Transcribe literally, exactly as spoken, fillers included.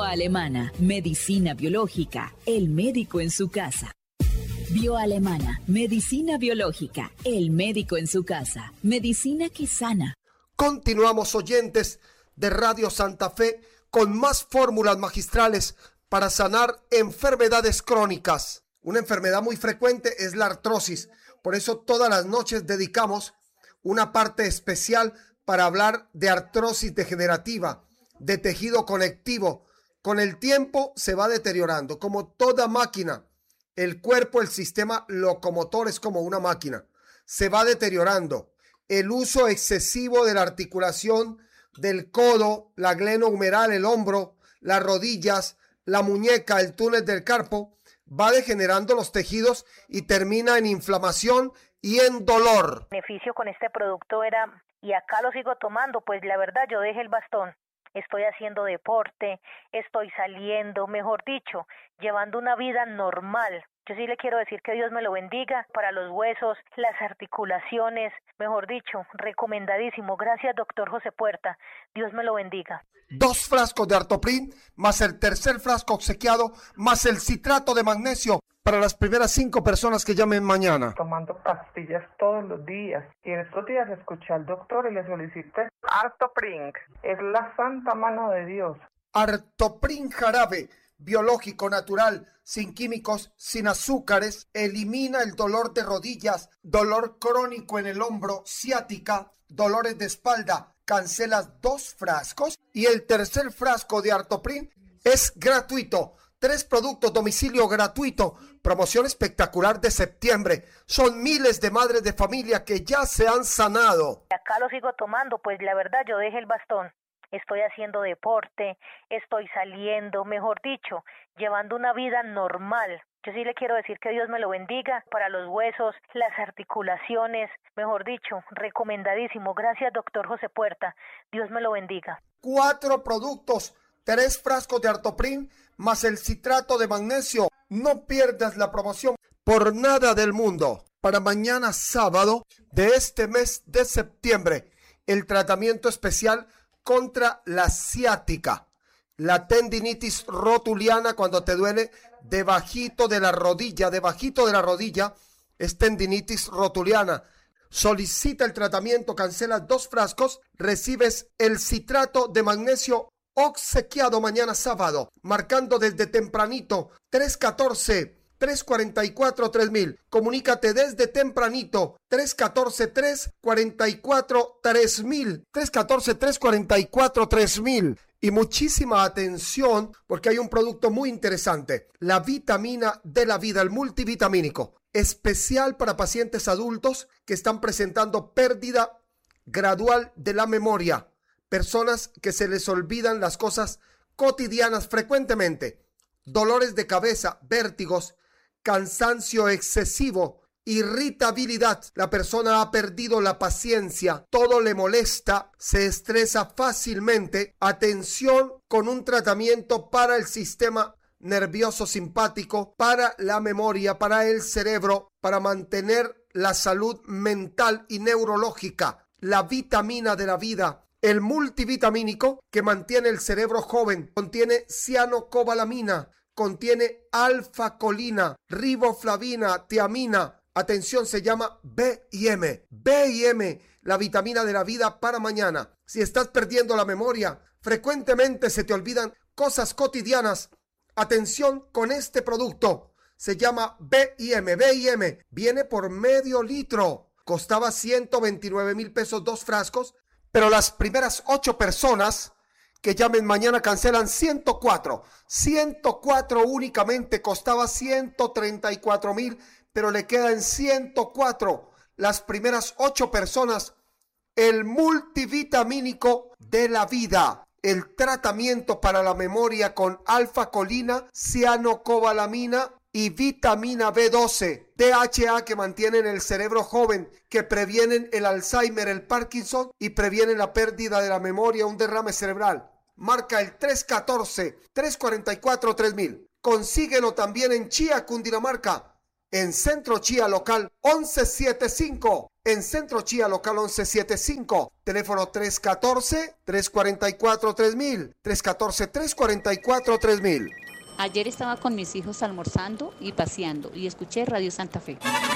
Bioalemana, medicina biológica, el médico en su casa. Bioalemana, medicina biológica, el médico en su casa, medicina que sana. Continuamos, oyentes de Radio Santa Fe, con más fórmulas magistrales para sanar enfermedades crónicas. Una enfermedad muy frecuente es la artrosis. Por eso todas las noches dedicamos una parte especial para hablar de artrosis degenerativa, de tejido conectivo. Con el tiempo se va deteriorando. Como toda máquina, el cuerpo, el sistema locomotor es como una máquina. Se va deteriorando. El uso excesivo de la articulación del codo, la glenohumeral, el hombro, las rodillas, la muñeca, el túnel del carpo, va degenerando los tejidos y termina en inflamación y en dolor. El beneficio con este producto era, y acá lo sigo tomando, pues la verdad yo dejé el bastón. Estoy haciendo deporte, estoy saliendo, mejor dicho, llevando una vida normal. Yo sí le quiero decir que Dios me lo bendiga para los huesos, las articulaciones, mejor dicho, recomendadísimo. Gracias, doctor José Puerta. Dios me lo bendiga. Dos frascos de Artoprin, más el tercer frasco obsequiado, más el citrato de magnesio para las primeras cinco personas que llamen mañana. Tomando pastillas todos los días. Y en estos días escuché al doctor y le solicité Artoprin. Es la santa mano de Dios. Artoprin jarabe, biológico, natural, sin químicos, sin azúcares, elimina el dolor de rodillas, dolor crónico en el hombro, ciática, dolores de espalda. Cancelas dos frascos y el tercer frasco de Artoprin es gratuito. Tres productos, domicilio gratuito. Promoción espectacular de septiembre. Son miles de madres de familia que ya se han sanado. Acá lo sigo tomando, pues la verdad yo dejé el bastón. Estoy haciendo deporte, estoy saliendo, mejor dicho, llevando una vida normal. Yo sí le quiero decir que Dios me lo bendiga para los huesos, las articulaciones, mejor dicho, recomendadísimo. Gracias, doctor José Puerta. Dios me lo bendiga. Cuatro productos, tres frascos de Artoprin, más el citrato de magnesio. No pierdas la promoción por nada del mundo. Para mañana sábado de este mes de septiembre, el tratamiento especial contra la ciática, la tendinitis rotuliana, cuando te duele debajito de la rodilla, debajito de la rodilla, es tendinitis rotuliana. Solicita el tratamiento, cancela dos frascos, recibes el citrato de magnesio obsequiado mañana sábado, marcando desde tempranito, tres uno cuatro, tres cuatro cuatro, tres mil. Comunícate desde tempranito, tres uno cuatro, tres cuatro cuatro, tres mil, tres uno cuatro, tres cuatro cuatro, tres mil. Y muchísima atención porque hay un producto muy interesante, la vitamina de la vida, el multivitamínico, especial para pacientes adultos que están presentando pérdida gradual de la memoria, personas que se les olvidan las cosas cotidianas frecuentemente, dolores de cabeza, vértigos, cansancio excesivo, irritabilidad. La persona ha perdido la paciencia, todo le molesta, se estresa fácilmente. Atención con un tratamiento para el sistema nervioso simpático, para la memoria, para el cerebro, para mantener la salud mental y neurológica. La vitamina de la vida, el multivitamínico que mantiene el cerebro joven, contiene cianocobalamina, contiene alfa-colina, riboflavina, tiamina. Atención, se llama B I M. B I M, la vitamina de la vida para mañana. Si estás perdiendo la memoria, frecuentemente se te olvidan cosas cotidianas. Atención con este producto. Se llama B I M. B I M viene por medio litro. Costaba ciento veintinueve mil pesos dos frascos, pero las primeras ocho personas que llamen mañana cancelan ciento cuatro. ciento cuatro únicamente, costaba ciento treinta y cuatro mil, pero le quedan ciento cuatro. Las primeras ocho personas, el multivitamínico de la vida, el tratamiento para la memoria con alfa-colina, cianocobalamina y vitamina B doce, D H A, que mantienen el cerebro joven, que previenen el Alzheimer, el Parkinson y previenen la pérdida de la memoria, un derrame cerebral. Marca el tres uno cuatro, tres cuatro cuatro, tres mil. Consíguelo también en Chía, Cundinamarca, en Centro Chía Local once setenta y cinco, en Centro Chía, local once setenta y cinco, teléfono tres uno cuatro, tres cuatro cuatro, tres mil, tres uno cuatro, tres cuatro cuatro, tres mil. Ayer estaba con mis hijos almorzando y paseando y escuché Radio Santa Fe.